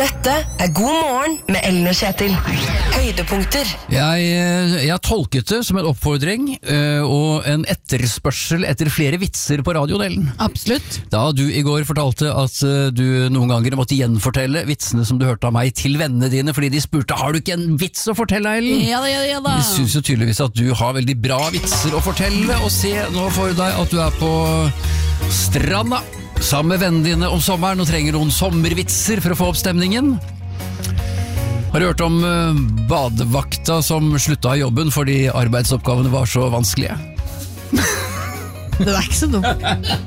Dette God morgen med Ellen og Kjetil. Høydepunkter. Jeg tolket det som en oppfordring og en etterspørsel etter flere vitser på radioen, Ellen. Absolutt. Da du i går fortalte at du noen ganger måtte gjenfortelle vitsene som du hørte av meg til vennene dine, fordi de spurte, har du ikke en vits å fortelle, Ellen? Ja da. De synes jo tydeligvis at du har veldig bra vitser å fortelle, og se nå for deg at du er på stranda sammen med vennene dine om sommeren og trenger noen sommervitser for å få opp stemningen. Har du hørt om badevakta som slutta i jobben fordi arbeidsoppgavene var så vanskelige? Det er ikke så dumt.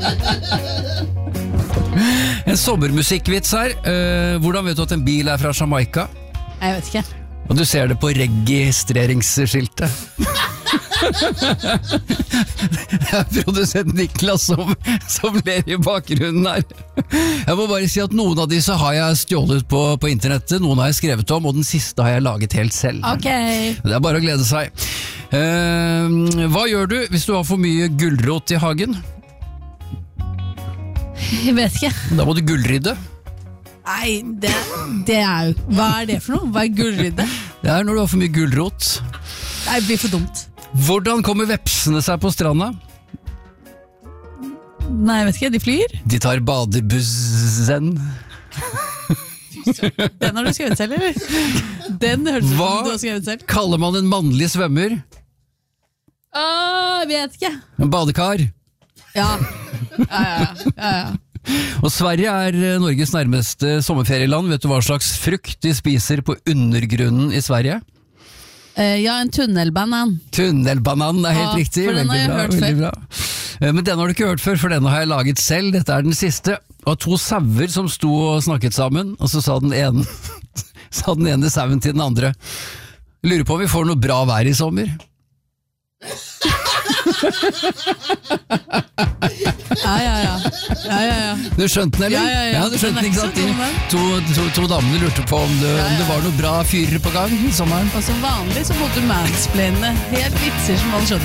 En sommermusikkvits her. Hvordan vet du at en bil er fra Jamaica? Jeg vet ikke. Og du ser det på registreringsskiltet. Det er produsent Niklas som ler i bakgrunnen her. Jeg må bare si at noen av disse har jeg stjålet på internettet, noen har jeg skrevet om, og den siste har jeg laget helt selv. Ok. Det er bare å glede seg. Hva gjør du hvis du har for mye gulrot i hagen? Jeg vet ikke. Da må du gullrydde. Nei, det er jo... Hva er det for noe? Hva er gullrydde? Det er når du har for mye gulrot. Nei, det blir for dumt. Hvordan kommer vepsene seg på stranda? Nei, jeg vet ikke. De flyr. De tar badebussen. Den har du skrevet selv, eller? Den hørtes ut som du har skrevet selv. Hva kaller man en mannlig svømmer? Jeg vet ikke. En badekar. Ja. Og Sverige er Norges nærmeste sommerferieland. Vet du hva slags frukt de spiser på undergrunnen i Sverige? Ja, en tunnelbanan. Tunnelbanan er helt riktig. For den har jeg hørt før. Bra. Men den har du ikke hørt før, for denne har jeg laget selv. Dette er den siste. Og to sauer som sto og snakket sammen, og så sa den ene sauen til den andre. Lurer på om vi får noe bra vær i sommer. Ja. Du skjønte den, eller? Ja, du skjønte den, ikke sant? To damene lurte på om det var noe bra fyrer på gang i sommeren. Og som vanlig så måtte du mansplaine helt vitser som alle skjønner.